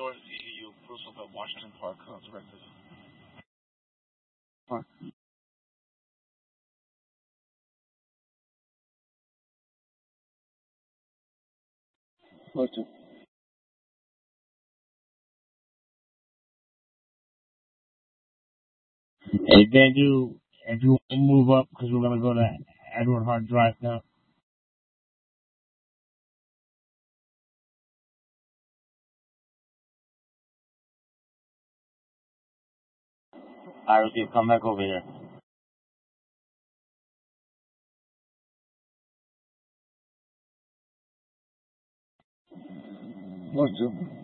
North EU, Roosevelt at Washington Park, directed. Park. What's it? Hey, then if you move up, because we're going to go to Edward Hart Drive now. Alright, come back over here. What's it?